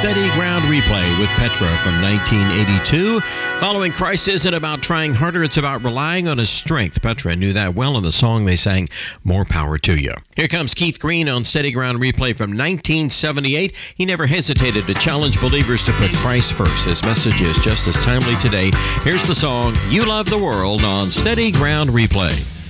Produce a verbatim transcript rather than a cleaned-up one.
Steady Ground Replay with Petra from nineteen eighty-two. Following Christ isn't about trying harder, it's about relying on his strength. Petra knew that well in the song they sang, More Power to You. Here comes Keith Green on Steady Ground Replay from nineteen seventy-eight. He never hesitated to challenge believers to put Christ first. His message is just as timely today. Here's the song, You Love the World on Steady Ground Replay.